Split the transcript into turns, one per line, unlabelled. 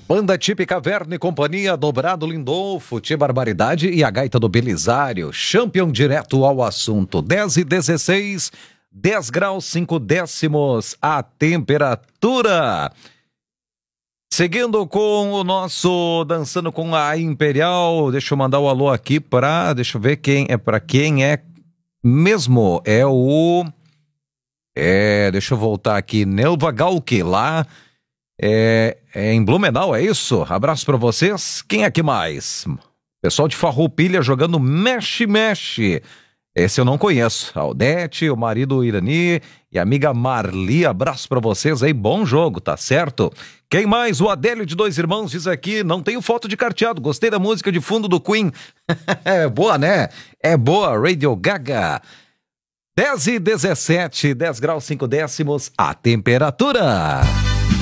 Banda Típica Verne e Companhia, Dobrado Lindolfo, Tia Barbaridade e a Gaita do Belisário. Champion direto ao assunto. 10:16, 10 graus 5 décimos a temperatura. Seguindo com o nosso Dançando com a Imperial, deixa eu mandar o alô aqui deixa eu ver quem é mesmo, deixa eu voltar aqui, Nelva Galque, lá em Blumenau, é isso? Abraço pra vocês. Quem é que mais? Pessoal de Farroupilha jogando mexe-mexe. Esse eu não conheço. Aldete, o marido Irani e a amiga Marli, abraço pra vocês aí, bom jogo, tá certo? Quem mais? O Adélio de Dois Irmãos diz aqui, não tenho foto de carteado, gostei da música de fundo do Queen. É boa, né? É boa, Radio Gaga. 10:17, 10 graus 5 décimos a temperatura.